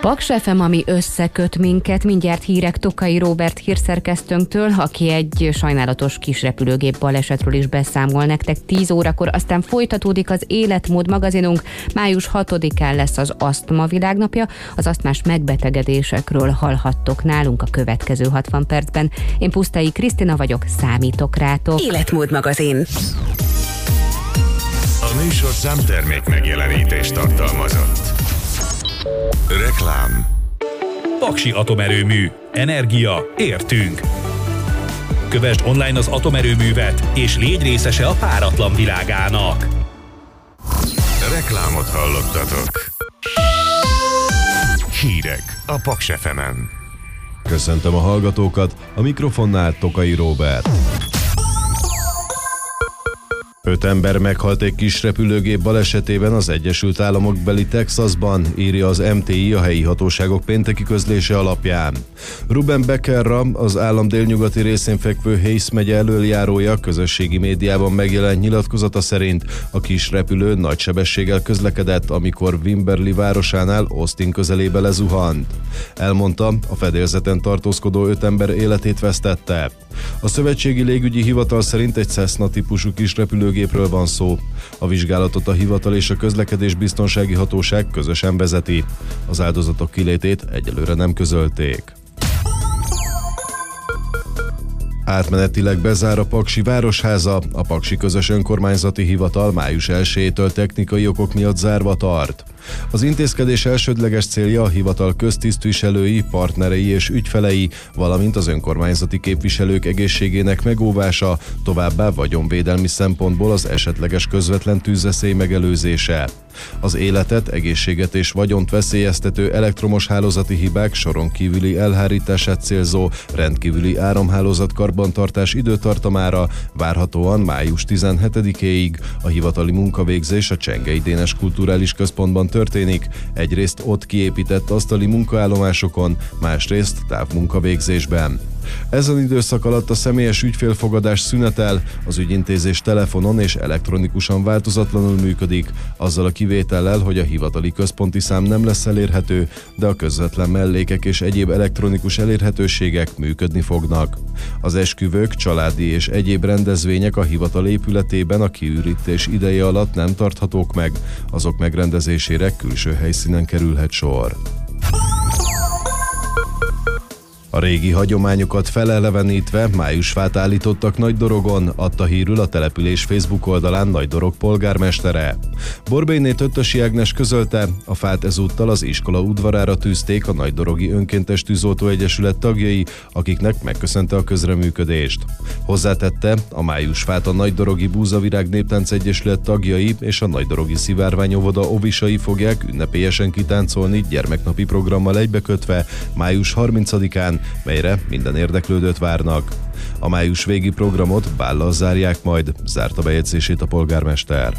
Paks FM, ami összeköt minket, mindjárt hírek Tokai Róbert hírszerkesztőnktől, aki egy sajnálatos kisrepülőgép balesetről is beszámol nektek 10 órakor, aztán folytatódik az Életmód magazinunk, május 6-án lesz az Asztma világnapja, az asztmás megbetegedésekről hallhattok nálunk a következő 60 percben. Én Pusztai Krisztina vagyok, számítok rátok. Életmód magazin. A műsorszám termék megjelenítést tartalmazott. Reklám. Paksi Atomerőmű. Energia. Értünk. Kövesd online az atomerőművet, és légy részese a páratlan világának. Reklámot hallottatok. Hírek a Paks FM-en. Köszöntöm a hallgatókat, a mikrofonnál Tokai Róbert. 5 ember meghalt egy kis repülőgép balesetében az Egyesült Államok beli Texasban, írja az MTI a helyi hatóságok pénteki közlése alapján. Ruben Beckerra, az állam délnyugati részén fekvő Hays megye elöljárója közösségi médiában megjelent nyilatkozata szerint a kis repülő nagy sebességgel közlekedett, amikor Wimberley városánál Austin közelébe lezuhant. Elmondta, a fedélzeten tartózkodó 5 ember életét vesztette. A Szövetségi Légügyi Hivatal szerint egy Cessna típusú kis repülőgépről van szó. A vizsgálatot a hivatal és a közlekedésbiztonsági hatóság közösen vezeti. Az áldozatok kilétét egyelőre nem közölték. Átmenetileg bezár a Paksi Városháza, a Paksi Közös Önkormányzati Hivatal május 1-től technikai okok miatt zárva tart. Az intézkedés elsődleges célja a hivatal köztisztviselői, partnerei és ügyfelei, valamint az önkormányzati képviselők egészségének megóvása, továbbá vagyonvédelmi szempontból az esetleges közvetlen tűzveszély megelőzése. Az életet, egészséget és vagyont veszélyeztető elektromos hálózati hibák soron kívüli elhárítását célzó rendkívüli áramhálózat karbantartás időtartamára várhatóan május 17-éig a hivatali munkavégzés a Csengei Dénes Kulturális Központban történik, egyrészt ott kiépített asztali munkaállomásokon, másrészt távmunkavégzésben. Ezen időszak alatt a személyes ügyfélfogadás szünetel, az ügyintézés telefonon és elektronikusan változatlanul működik, azzal a kivétellel, hogy a hivatali központi szám nem lesz elérhető, de a közvetlen mellékek és egyéb elektronikus elérhetőségek működni fognak. Az esküvők, családi és egyéb rendezvények a hivatal épületében a kiürítés ideje alatt nem tarthatók meg, azok megrendezésére külső helyszínen kerülhet sor. A régi hagyományokat felelevenítve májusfát állítottak Nagydorogon, adta hírül a település Facebook oldalán Nagydorog polgármestere. Borbélyné Töttösi Ágnes közölte, a fát ezúttal az iskola udvarára tűzték a Nagydorogi Önkéntes Tűzoltó Egyesület tagjai, akiknek megköszönte a közreműködést. Hozzátette, a májusfát a Nagydorogi Búzavirág Néptánc Egyesület tagjai és a Nagydorogi Szivárványóvoda óvisai fogják ünnepélyesen kitáncolni gyermeknapi programmal egybekötve május 30-án, melyre minden érdeklődőt várnak. A május végi programot bállal zárják majd, zárta bejegyzését a polgármester.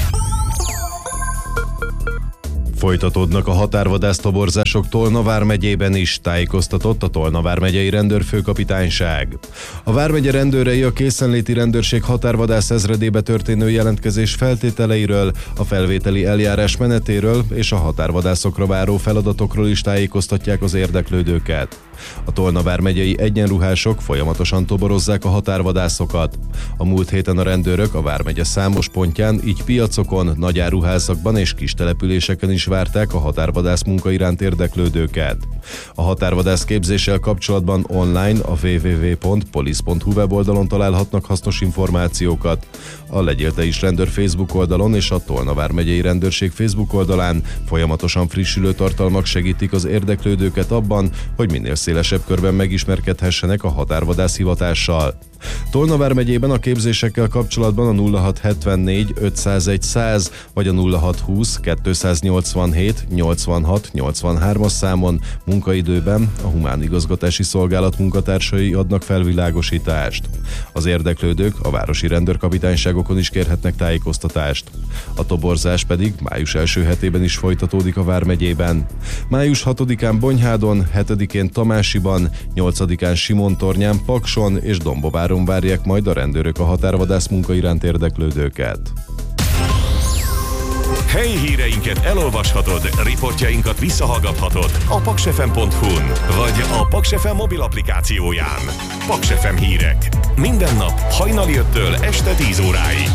Folytatódnak a határvadász toborzások Tolna vármegyében is, tájékoztatott a Tolna vármegyei rendőrfőkapitányság. A vármegye rendőrei a készenléti rendőrség határvadász ezredébe történő jelentkezés feltételeiről, a felvételi eljárás menetéről és a határvadászokra váró feladatokról is tájékoztatják az érdeklődőket. A Tolna vármegyei egyenruhások folyamatosan toborozzák a határvadászokat. A múlt héten a rendőrök a vármegye számos pontján, így piacokon, nagyáruházakban és kis településeken is várták a határvadász munka iránt érdeklődőket. A határvadász képzéssel kapcsolatban online a www.police.hu weboldalon találhatnak hasznos információkat. A Legyél te is rendőr Facebook oldalon és a Tolna vármegyei rendőrség Facebook oldalán folyamatosan frissülő tartalmak segítik az érdeklődőket abban, hogy minél szélesebb körben megismerkedhessenek a határvadász hivatással. Tolna vármegyében a képzésekkel kapcsolatban a 0674 501 100 vagy a 0620 287 86 83-as számon munkaidőben a Humán Igazgatási Szolgálat munkatársai adnak felvilágosítást. Az érdeklődők a városi rendőrkapitányságokon is kérhetnek tájékoztatást. A toborzás pedig május első hetében is folytatódik a vármegyében. Május 6-án Bonyhádon, 7-én Tamásiban, 8-án Simontornyán, Pakson és Dombováron várják majd a rendőrök a határvadász munka iránt érdeklődőket. Helyi híreinket elolvashatod, riportjainkat visszahallgathatod a paksfm.hu-n, vagy a Paks FM mobil applikációján. Paks FM hírek. Minden nap hajnali 5-től este 10 óráig.